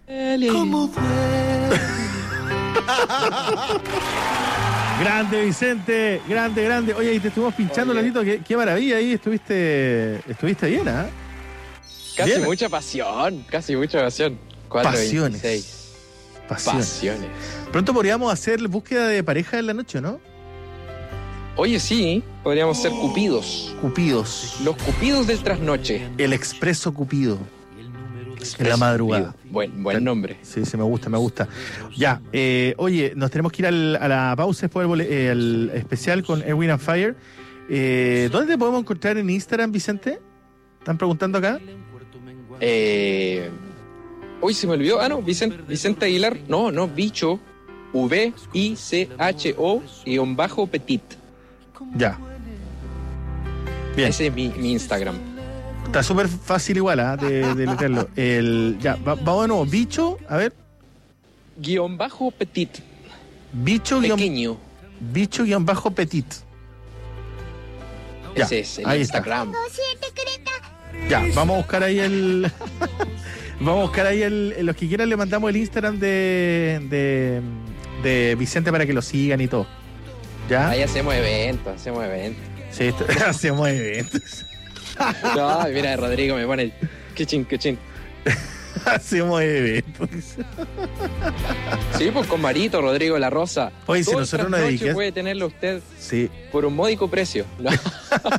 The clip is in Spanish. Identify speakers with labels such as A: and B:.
A: ¿Cómo duele?
B: Grande, Vicente, grande. Oye, y te estuvimos pinchando, Lalito, qué maravilla ahí, estuviste bien, ¿ah?
C: Casi
B: Bien.
C: mucha pasión. 4:26. Pasiones.
B: Pronto podríamos hacer búsqueda de pareja en la noche, ¿no?
C: Oye, sí, podríamos ser cupidos.
B: Cupidos.
C: Los cupidos del trasnoche.
B: El expreso Cupido. En la madrugada.
C: Buen nombre.
B: Sí, me gusta. Ya, oye, nos tenemos que ir a la pausa después del especial con Erwin and Fire. ¿Dónde te podemos encontrar en Instagram, Vicente? ¿Están preguntando acá?
C: Uy, se me olvidó. No, Vicente Aguilar. No, Bicho. VICHO_petit.
B: Ya. Bien.
C: Ese es mi Instagram.
B: Está súper fácil igual, ¿ah? de leerlo. Vamos de nuevo. Bicho, a ver.
C: _petit.
B: Bicho-petit. Ya,
C: Ese es el
B: ahí
C: Instagram.
B: Ya, vamos a buscar ahí los que quieran le mandamos el Instagram de Vicente para que lo sigan y todo. ¿Ya?
C: Ahí hacemos eventos.
B: Sí, hacemos eventos.
C: No, mira, Rodrigo me pone qué chin.
B: Hacemos eventos.
C: Sí, pues con Marito, Rodrigo La Rosa.
B: Oye, si
C: Todo
B: nosotros
C: el
B: nos
C: trasnoche
B: dedicamos.
C: puede tenerlo usted
B: Sí.
C: por un módico precio. No.